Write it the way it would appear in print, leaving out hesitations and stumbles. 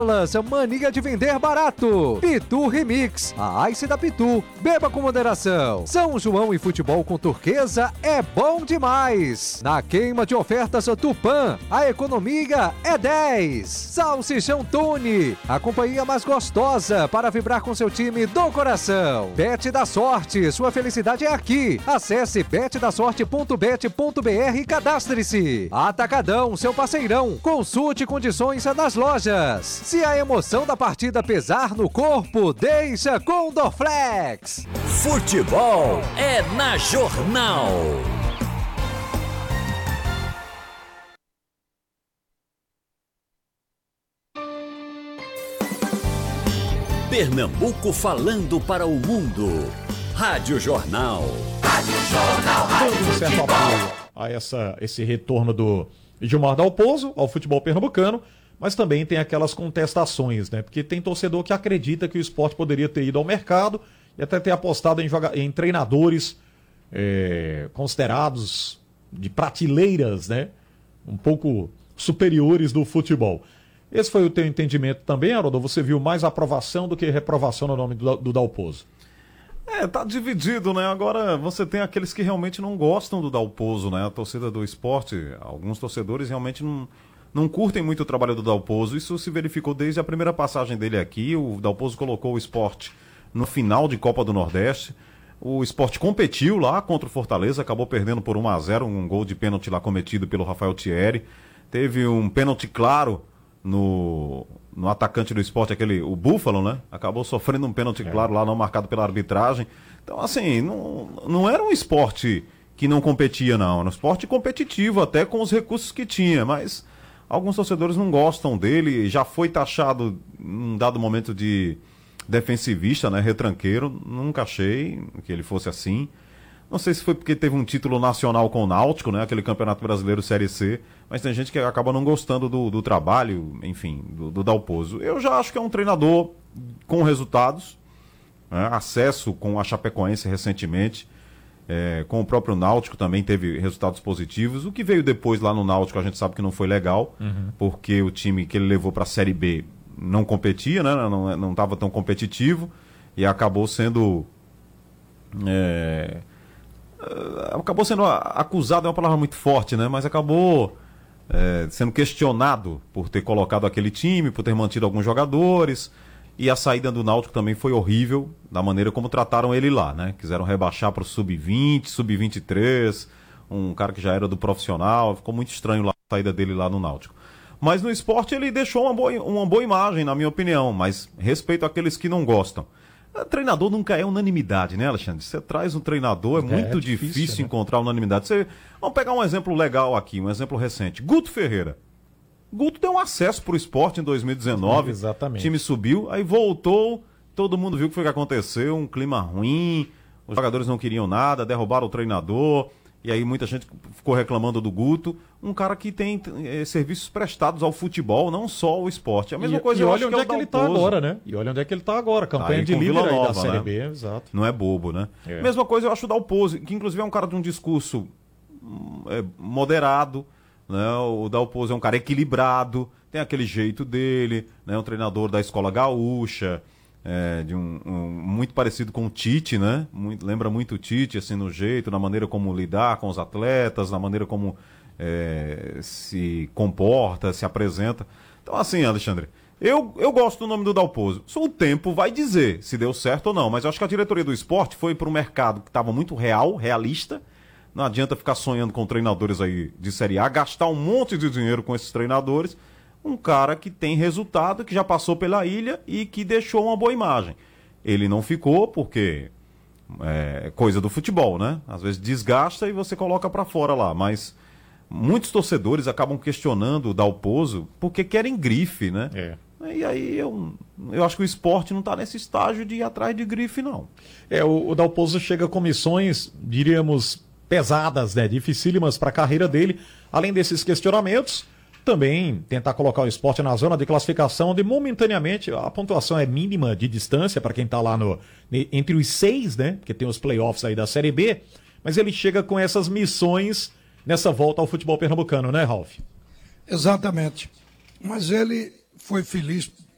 Lança mania de vender barato. Pitu Remix, a Ice da Pitu. Beba com moderação. São João e futebol com Turquesa é bom demais. Na queima de ofertas Tupã, a economia é 10. Salsichão Tune, a companhia mais gostosa para vibrar com seu time do coração. Bet da Sorte, sua felicidade é aqui. Acesse betdasorte.bet.br e cadastre-se. Atacadão, seu parceirão. Consulte condições nas lojas. Se a emoção da partida pesar no corpo, deixa com Dorflex. Futebol é na Jornal. Pernambuco falando para o mundo. Rádio Jornal. Rádio Jornal. Dando certo apoio a esse retorno do Gilmar Dalpozo ao futebol pernambucano. Mas também tem aquelas contestações, né? Porque tem torcedor que acredita que o esporte poderia ter ido ao mercado e até ter apostado em treinadores considerados de prateleiras, né? Um pouco superiores do futebol. Esse foi o teu entendimento também, Haroldo? Você viu mais aprovação do que reprovação no nome do Dalpozo? Tá dividido, né? Agora você tem aqueles que realmente não gostam do Dalpozo, né? A torcida do esporte, alguns torcedores realmente não curtem muito o trabalho do Dalpozo. Isso se verificou desde a primeira passagem dele aqui. O Dalpozo colocou o esporte no final de Copa do Nordeste. O esporte competiu lá contra o Fortaleza, acabou perdendo por 1-0, um gol de pênalti lá cometido pelo Rafael Thierry. Teve um pênalti claro no atacante do esporte, o Búfalo, né? Acabou sofrendo um pênalti claro lá, não marcado pela arbitragem. Então, assim, não era um esporte que não competia, não. Era um esporte competitivo, até com os recursos que tinha, mas alguns torcedores não gostam dele. Já foi taxado em um dado momento de defensivista, né? Retranqueiro. Nunca achei que ele fosse assim. Não sei se foi porque teve um título nacional com o Náutico, né? Aquele Campeonato Brasileiro Série C. Mas tem gente que acaba não gostando do trabalho, enfim, do Dalpozo. Eu já acho que é um treinador com resultados, né? Acesso com a Chapecoense recentemente. Com o próprio Náutico também teve resultados positivos. O que veio depois lá no Náutico a gente sabe que não foi legal, porque o time que ele levou para a Série B não competia, né? Não estava tão competitivo e acabou sendo acusado, é uma palavra muito forte, né? Mas acabou sendo questionado por ter colocado aquele time, por ter mantido alguns jogadores. E a saída do Náutico também foi horrível, da maneira como trataram ele lá, né? Quiseram rebaixar para o sub-20, sub-23, um cara que já era do profissional. Ficou muito estranho lá, a saída dele lá no Náutico. Mas no esporte ele deixou uma boa imagem, na minha opinião. Mas respeito àqueles que não gostam. Treinador nunca é unanimidade, né, Alexandre? Você traz um treinador, é muito difícil, né? Encontrar unanimidade. Vamos pegar um exemplo legal aqui, um exemplo recente. Guto Ferreira. Guto deu um acesso para o esporte em 2019. Exatamente. O time subiu, aí voltou, todo mundo viu o que foi que aconteceu, um clima ruim, os jogadores não queriam nada, derrubaram o treinador, e aí muita gente ficou reclamando do Guto. Um cara que tem serviços prestados ao futebol, não só ao esporte. A mesma coisa, e olha onde é que ele está agora, né? E olha onde é que ele está agora, campanha de líder aí da Série B, exato. Não é bobo, né? Mesma coisa eu acho o Dalpozo, que inclusive é um cara de um discurso moderado, né? O Dalpozo é um cara equilibrado, tem aquele jeito dele, né? Um treinador da escola gaúcha, muito parecido com o Tite, né? Lembra muito o Tite, assim, no jeito, na maneira como lidar com os atletas, na maneira como se comporta, se apresenta. Então, assim, Alexandre, eu gosto do nome do Dalpozo. Só o tempo vai dizer se deu certo ou não, mas eu acho que a diretoria do esporte foi para um mercado que estava muito realista. Não adianta ficar sonhando com treinadores aí de Série A, gastar um monte de dinheiro com esses treinadores. Um cara que tem resultado, que já passou pela ilha e que deixou uma boa imagem. Ele não ficou porque é coisa do futebol, né? Às vezes desgasta e você coloca pra fora lá. Mas muitos torcedores acabam questionando o Dalpozo porque querem grife, né? E aí eu acho que o esporte não está nesse estágio de ir atrás de grife, não. O Dalpozo chega com missões, diríamos, pesadas, né? Dificílimas para a carreira dele. Além desses questionamentos, também tentar colocar o esporte na zona de classificação, onde momentaneamente a pontuação é mínima de distância para quem está lá entre os 6, né? Porque tem os playoffs aí da Série B. Mas ele chega com essas missões nessa volta ao futebol pernambucano, né, Ralf? Exatamente. Mas ele foi feliz